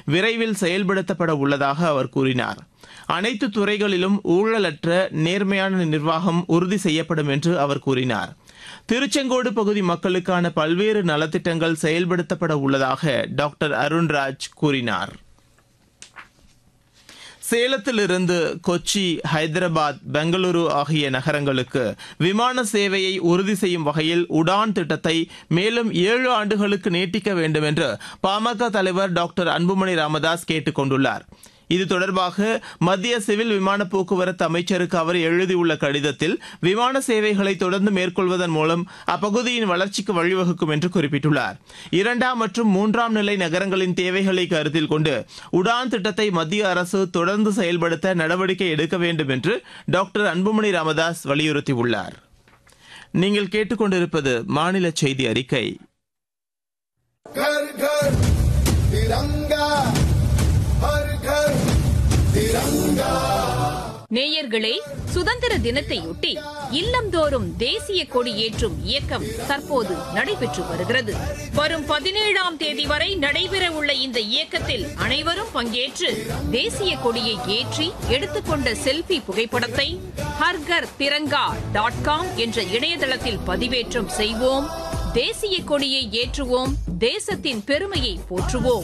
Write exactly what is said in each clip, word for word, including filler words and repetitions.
விரைவில் செயல்படுத்தப்பட உள்ளதாக அவர் கூறினார். அனைத்து துறைகளிலும் ஊழலற்ற நேர்மையான நிர்வாகம் உறுதி செய்யப்படும் என்று அவர் கூறினார். திருச்செங்கோடு பகுதி மக்களுக்கான பல்வேறு நலத்திட்டங்கள் செயல்படுத்தப்பட உள்ளதாக டாக்டர் அருண்ராஜ் கூறினார். சேலத்திலிருந்து கொச்சி, ஹைதராபாத், பெங்களூரு ஆகிய நகரங்களுக்கு விமான சேவையை உறுதி செய்யும் வகையில் உடான் திட்டத்தை மேலும் ஏழு ஆண்டுகளுக்கு நீட்டிக்க வேண்டும் என்று பாமக தலைவர் டாக்டர் அன்புமணி ராமதாஸ் கேட்டுக் கொண்டுள்ளார். இது தொடர்பாக மத்திய சிவில் விமான போக்குவரத்து அமைச்சருக்கு அவர் எழுதியுள்ள கடிதத்தில் விமான சேவைகளை தொடர்ந்து மேற்கொள்வதன் மூலம் அப்பகுதியின் வளர்ச்சிக்கு வழிவகுக்கும் என்று குறிப்பிட்டுள்ளார். இரண்டாம் மற்றும் மூன்றாம் நிலை நகரங்களின் தேவைகளை கருத்தில் கொண்டு உடான் திட்டத்தை மத்திய அரசு தொடர்ந்து செயல்படுத்த நடவடிக்கை எடுக்க வேண்டும் என்று டாக்டர் அன்புமணி ராமதாஸ் வலியுறுத்தியுள்ளார். நீங்கள் கேட்டுக்கொண்டிருப்பது மாநில செய்தி அறிக்கை. நேயர்களே, சுதந்திர தினத்தையொட்டி இல்லந்தோறும் தேசிய கொடி ஏற்றும் இயக்கம் தற்போது நடைபெற்று வருகிறது. வரும் பதினேழாம் தேதி வரை நடைபெறவுள்ள இந்த இயக்கத்தில் அனைவரும் பங்கேற்று தேசிய கொடியை ஏற்றி எடுத்துக்கொண்ட செல்ஃபி புகைப்படத்தை ஹர்கர் திரங்கா டாட் காம் என்ற இணையதளத்தில் பதிவேற்றம் செய்வோம். தேசிய கொடியை ஏற்றுவோம். தேசத்தின் பெருமையை போற்றுவோம்.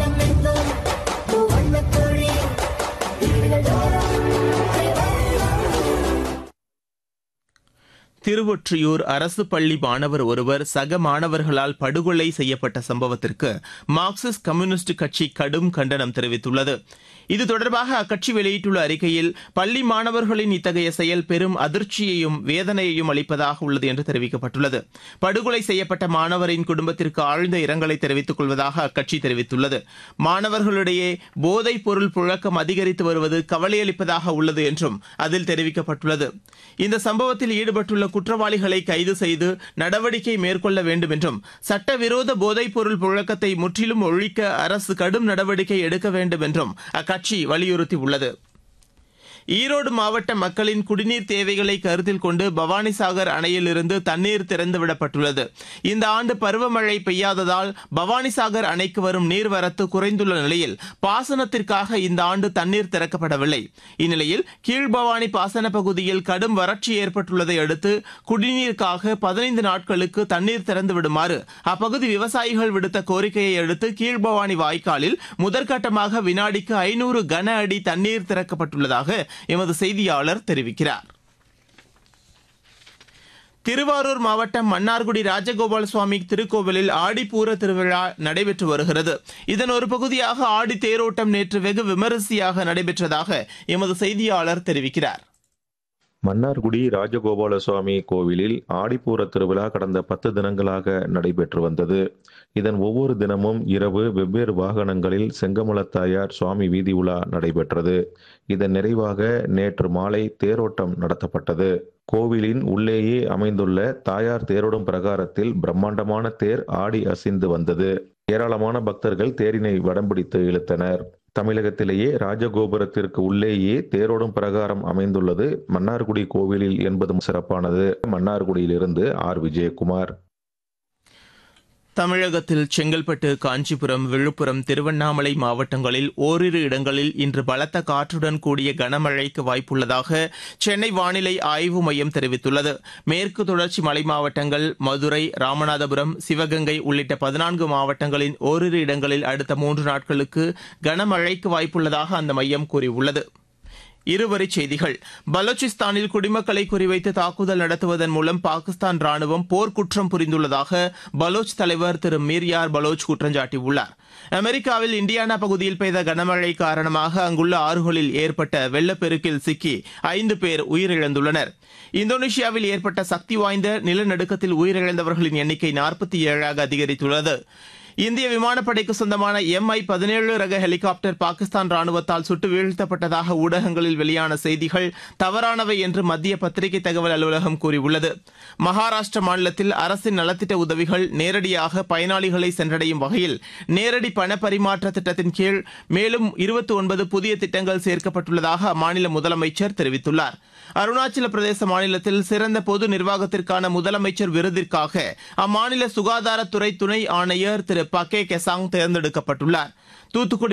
திருவொற்றியூர் அரசு பள்ளி மாணவர் ஒருவர் சக மாணவர்களால் படுகொலை செய்யப்பட்ட சம்பவத்திற்கு மார்க்சிஸ்ட் கம்யூனிஸ்ட் கட்சி கடும் கண்டனம் தெரிவித்துள்ளது. இது தொடர்பாக அக்கட்சி வெளியிட்டுள்ள அறிக்கையில் பள்ளி மாணவர்களின் இத்தகைய செயல் பெரும் அதிர்ச்சியையும் வேதனையையும் அளிப்பதாக உள்ளது என்று தெரிவிக்கப்பட்டுள்ளது. படுகொலை செய்யப்பட்ட மாணவரின் குடும்பத்திற்கு ஆழ்ந்த இரங்கலை தெரிவித்துக் கொள்வதாக அக்கட்சி தெரிவித்துள்ளது. மாணவர்களிடையே போதைப் பொருள் புழக்கம் அதிகரித்து வருவது கவலையளிப்பதாக உள்ளது என்றும் அதில் தெரிவிக்கப்பட்டுள்ளது. இந்த சம்பவத்தில் ஈடுபட்டுள்ள குற்றவாளிகளை கைது செய்து நடவடிக்கை மேற்கொள்ள வேண்டும் என்றும் சட்டவிரோத போதைப் பொருள் புழக்கத்தை முற்றிலும் ஒழிக்க அரசு கடும் நடவடிக்கை எடுக்க வேண்டும் என்றும் அக்கட்சி வலியுறுத்தியுள்ளது. ஈரோடு மாவட்ட மக்களின் குடிநீர் தேவைகளை கருத்தில் கொண்டு பவானிசாகர் அணையிலிருந்து தண்ணீர் திறந்துவிடப்பட்டுள்ளது. இந்த ஆண்டு பருவமழை பெய்யாததால் பவானிசாகர் அணைக்கு வரும் நீர்வரத்து குறைந்துள்ள நிலையில் பாசனத்திற்காக இந்த ஆண்டு தண்ணீர் திறக்கப்படவில்லை. இந்நிலையில் கீழ்பவானி பாசன பகுதியில் கடும் வறட்சி ஏற்பட்டுள்ளதை அடுத்து குடிநீருக்காக பதினைந்து நாட்களுக்கு தண்ணீர் திறந்து விடுமாறு அப்பகுதி விவசாயிகள் விடுத்த கோரிக்கையை அடுத்து கீழ்பவானி வாய்க்காலில் முதற்கட்டமாக வினாடிக்கு ஐநூறு கன அடி தண்ணீர் திறக்கப்பட்டுள்ளதாக எமது செய்தியாளர் தெரிவிக்கிறார். திருவாரூர் மாவட்டம் மன்னார்குடி ராஜகோபால சுவாமி திருக்கோவிலில் ஆடிப்பூர திருவிழா நடைபெற்று வருகிறது. இதன் ஒரு பகுதியாக ஆடி தேரோட்டம் நேற்று வெகு விமரிசையாக நடைபெற்றதாக எமது செய்தியாளர் தெரிவிக்கிறார். மன்னார்குடி ராஜகோபால சுவாமி கோவிலில் ஆடிப்பூர திருவிழா கடந்த பத்து தினங்களாக நடைபெற்று வந்தது. இதன் ஒவ்வொரு தினமும் இரவு வெவ்வேறு வாகனங்களில் செங்கமலத்தாயார் சுவாமி வீதி உலா நடைபெற்றது. இதன் நிறைவாக நேற்று மாலை தேரோட்டம் நடத்தப்பட்டது. கோவிலின் உள்ளேயே அமைந்துள்ள தாயார் தேரோடும் பிரகாரத்தில் பிரம்மாண்டமான தேர் ஆடி அசைந்து வந்தது. ஏராளமான பக்தர்கள் தேரினை வடம்பிடித்து இழுத்தனர். தமிழகத்திலேயே ராஜகோபுரத்திற்கு உள்ளேயே தேரோடும் பிரகாரம் அமைந்துள்ளது மன்னார்குடி கோவிலில் என்பதும் சிறப்பானது. மன்னார்குடியிலிருந்து ஆர் விஜயகுமார். தமிழகத்தில் செங்கல்பட்டு, காஞ்சிபுரம், விழுப்புரம், திருவண்ணாமலை மாவட்டங்களில் ஓரிரு இடங்களில் இன்று பலத்த காற்றுடன் கூடிய கனமழைக்கு வாய்ப்புள்ளதாக சென்னை வானிலை ஆய்வு மையம் தெரிவித்துள்ளது. மேற்கு தொடர்ச்சி மலை மாவட்டங்கள், மதுரை, ராமநாதபுரம், சிவகங்கை உள்ளிட்ட பதினான்கு மாவட்டங்களின் ஓரிரு இடங்களில் அடுத்த மூன்று நாட்களுக்கு கனமழைக்கு வாய்ப்புள்ளதாக அந்த மையம் கூறியுள்ளது. இருவரிச் செய்திகள். பலூச்சிஸ்தானில் குடிமக்களை குறிவைத்து தாக்குதல் நடத்துவதன் மூலம் பாகிஸ்தான் ராணுவம் போர்க்குற்றம் புரிந்துள்ளதாக பலோச் தலைவர் திரு மீர்யார் பலோச் குற்றம் சாட்டியுள்ளார். அமெரிக்காவில் இண்டியானா பகுதியில் பெய்த கனமழை காரணமாக அங்குள்ள ஆறுகளில் ஏற்பட்ட வெள்ளப்பெருக்கில் சிக்கி ஐந்து பேர் உயிரிழந்துள்ளனர். இந்தோனேஷியாவில் ஏற்பட்ட சக்தி வாய்ந்த நிலநடுக்கத்தில் உயிரிழந்தவர்களின் எண்ணிக்கை நாற்பத்தி ஏழாக அதிகரித்துள்ளது. இந்திய விமானப்படைக்கு சொந்தமான எம் ஐ பதினேழு ரக ஹெலிகாப்டர் பாகிஸ்தான் ராணுவத்தால் சுட்டு வீழ்த்தப்பட்டதாக ஊடகங்களில் வெளியான செய்திகள் தவறானவை என்று மத்திய பத்திரிகை தகவல் அலுவலகம் கூறியுள்ளது. மகாராஷ்டிர மாநிலத்தில் அரசின் நலத்திட்ட உதவிகள் நேரடியாக பயனாளிகளை சென்றடையும் வகையில் நேரடி பண பரிமாற்ற திட்டத்தின் கீழ் மேலும் இருபத்தி ஒன்பது புதிய திட்டங்கள் சேர்க்கப்பட்டுள்ளதாக அம்மாநில முதலமைச்சர் தெரிவித்துள்ளார். அருணாச்சல பிரதேச மாநிலத்தில் சிறந்த பொது நிர்வாகத்திற்கான முதலமைச்சர் விருதிற்காக அம்மாநில சுகாதாரத்துறை துணை ஆணையர் திரு பகே கெசாங் தேர்ந்தெடுக்கப்பட்டுள்ளார். தூத்துக்குடி